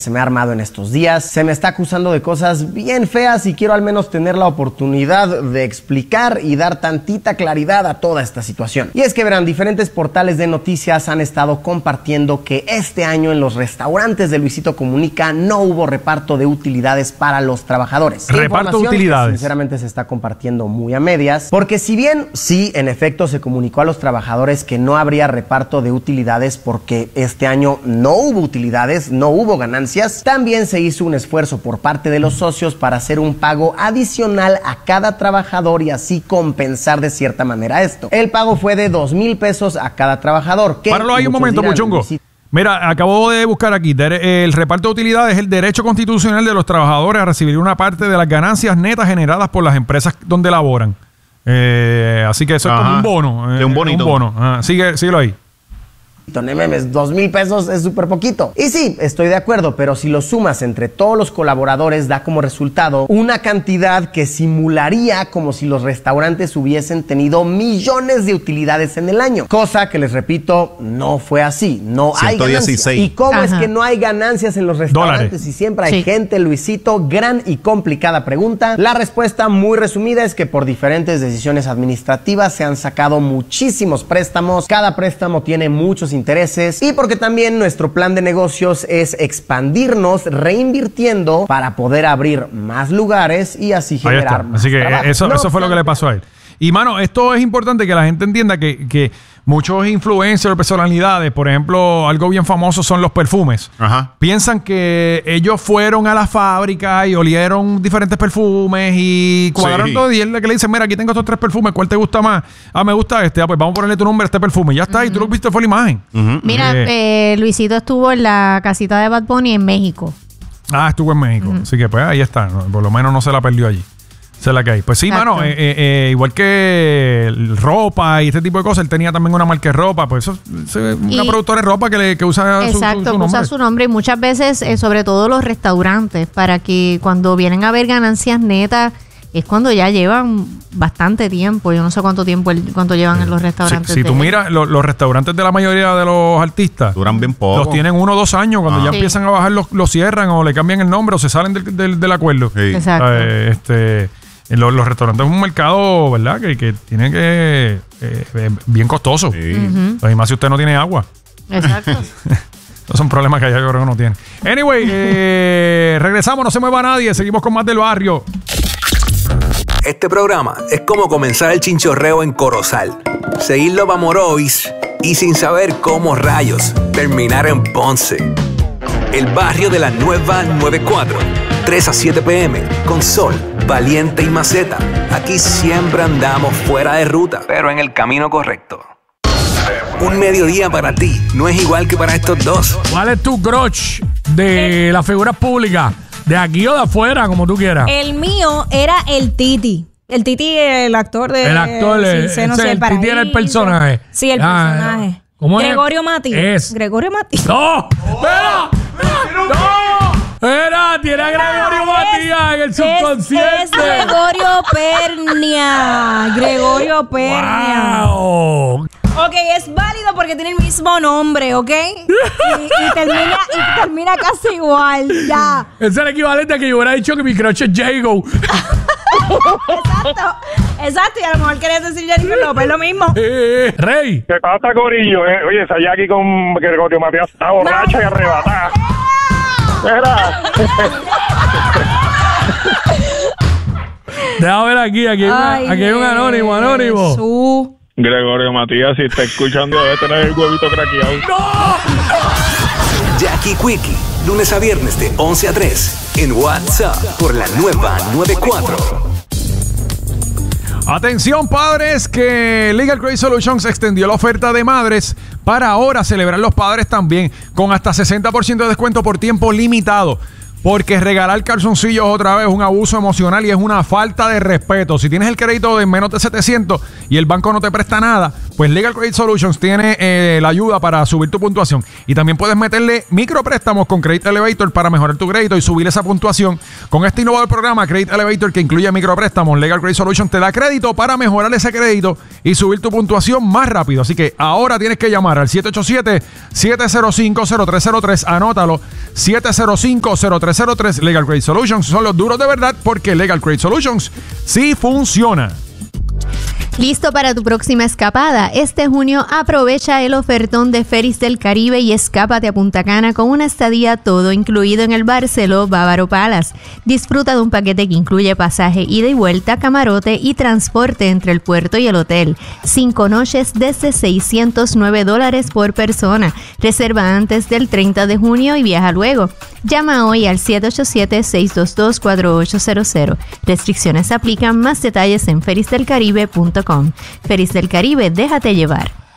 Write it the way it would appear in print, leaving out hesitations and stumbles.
se me ha armado en estos días. Se me está acusando de cosas bien feas y quiero al menos tener la oportunidad de explicar y dar tantita claridad a toda esta situación. Y es que verán, diferentes portales de noticias han estado compartiendo que este año en los restaurantes de Luisito Comunica no hubo reparto de utilidades para los trabajadores. Reparto de utilidades. Sinceramente se está compartiendo muy a medias, porque si bien sí, en efecto, se comunicó a los trabajadores que no habría reparto de utilidades porque este año no hubo utilidades, no hubo ganancias, también se hizo un esfuerzo por parte de los socios para hacer un pago adicional a cada trabajador y así compensar de cierta manera esto. El pago fue de 2,000 pesos a cada trabajador. Páralo ahí un momento, Puchongo. Mira, acabo de buscar aquí, el reparto de utilidades es el derecho constitucional de los trabajadores a recibir una parte de las ganancias netas generadas por las empresas donde laboran. Así que eso es como un bono. Un bonito. Un bono. Síguelo ahí. No memes, 2,000 pesos es súper poquito. Y sí, estoy de acuerdo, pero si lo sumas entre todos los colaboradores da como resultado una cantidad que simularía como si los restaurantes hubiesen tenido millones de utilidades en el año. Cosa que les repito, no fue así. No hay ganancias. ¿Y cómo es que no hay ganancias en los restaurantes? Dólares. Y siempre hay gente, Luisito. Gran y complicada pregunta. La respuesta muy resumida es que por diferentes decisiones administrativas se han sacado muchísimos préstamos. Cada préstamo tiene muchos intereses y porque también nuestro plan de negocios es expandirnos reinvirtiendo para poder abrir más lugares y así generar más trabajo. Así que eso fue lo que le pasó a él. Y mano, esto es importante que la gente entienda que muchos influencers, personalidades, por ejemplo, algo bien famoso son los perfumes. Ajá. Piensan que ellos fueron a la fábrica y olieron diferentes perfumes y cuadraron todo y él que le dice, mira, aquí tengo estos 3 perfumes, ¿cuál te gusta más? Ah, me gusta este. Ah, pues vamos a ponerle tu nombre a este perfume. Y ya está. Y tú lo que viste fue la imagen. Mira, Luisito estuvo en la casita de Bad Bunny en México. Ah, estuvo en México. Así que pues ahí está. Por lo menos no se la perdió allí. Se la que hay. Pues sí, exacto. Mano, igual que ropa y este tipo de cosas, él tenía también una marca de ropa, pues eso es una productora de ropa que usa su nombre. Usa su nombre y muchas veces, sobre todo los restaurantes, para que cuando vienen a ver ganancias netas, es cuando ya llevan bastante tiempo. Yo no sé cuánto llevan en los restaurantes. Si tú miras, los restaurantes de la mayoría de los artistas duran bien poco. Los tienen 1 o 2 años. Cuando ya empiezan a bajar, los cierran o le cambian el nombre o se salen del acuerdo. Sí. Exacto. Los restaurantes es un mercado, ¿verdad? Que tiene que bien costoso. Sí. Y más si usted no tiene agua. Exacto. Esos son problemas que allá yo creo que no tienen. Anyway, regresamos, no se mueva nadie. Seguimos con más del barrio. Este programa es como comenzar el chinchorreo en Corozal, seguirlo para Morovis y sin saber cómo rayos terminar en Ponce. El barrio de la nueva 94, 3 a 7 p.m. con Sol, Valiente y Maceta. Aquí siempre andamos fuera de ruta, pero en el camino correcto. Un mediodía para ti no es igual que para estos dos. ¿Cuál es tu crush de las figuras públicas? ¿De aquí o de afuera, como tú quieras? El mío era el Titi. El Titi, el actor de... El actor, el Titi era el personaje. Sí, el personaje. ¿Cómo es? Gregorio Mati. Gregorio Mati. ¡No! ¡Espera! ¡No! ¡Era! Tiene a Gregorio Matías en el subconsciente. Es Gregorio Pernia. Gregorio Pernia. ¡Wow! Ok, es válido porque tiene el mismo nombre, ¿ok? Y termina casi igual, ya. Es el equivalente a que yo hubiera dicho que mi crush es Jago. Exacto, y a lo mejor querías decir Jennifer López, lo mismo. Rey. ¿Qué pasa, corillo? Oye, esa Jackie con Gregorio Matías está borracha y arrebatada. Déjame ver aquí hay un anónimo. Jesús. Gregorio Matías, si está escuchando, debe tener el huevito craqueado. ¡No! Jackie Quickie, lunes a viernes de 11 a 3 en WhatsApp por la nueva 94. Atención, padres, que Legal Credit Solutions extendió la oferta de madres para ahora celebrar los padres también, con hasta 60% de descuento por tiempo limitado. porque regalar calzoncillos otra vez es un abuso emocional y es una falta de respeto. Si tienes el crédito de menos de 700 y el banco no te presta nada, pues Legal Credit Solutions tiene la ayuda para subir tu puntuación. Y también puedes meterle micropréstamos con Credit Elevator para mejorar tu crédito y subir esa puntuación. Con este innovador programa Credit Elevator que incluye micropréstamos, Legal Credit Solutions te da crédito para mejorar ese crédito y subir tu puntuación más rápido. Así que ahora tienes que llamar al 787-705-0303. Anótalo, 705-0303. Legal Credit Solutions son los duros de verdad, porque Legal Credit Solutions sí funciona. ¿Listo para tu próxima escapada? Este junio aprovecha el ofertón de Ferries del Caribe y escápate a Punta Cana con una estadía todo incluido en el Barceló Bávaro Palace. Disfruta de un paquete que incluye pasaje ida y vuelta, camarote y transporte entre el puerto y el hotel. 5 noches desde $609 por persona. Reserva antes del 30 de junio y viaja luego. Llama hoy al 787-622-4800. Restricciones aplican. Más detalles en ferrisdelcaribe.com. Ferries del Caribe, déjate llevar.